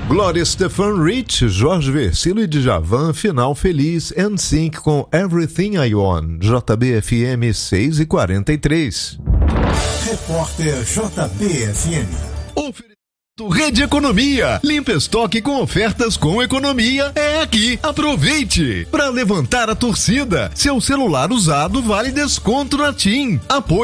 Gloria Stefan Rich, Jorge Versilo e Djavan, final feliz, NSYNC com Everything I Want, JBFM 6h43. Repórter JBFM. Rede Economia. Limpa estoque com ofertas com economia é aqui. Aproveite! Para levantar a torcida, seu celular usado vale desconto na TIM. Apoio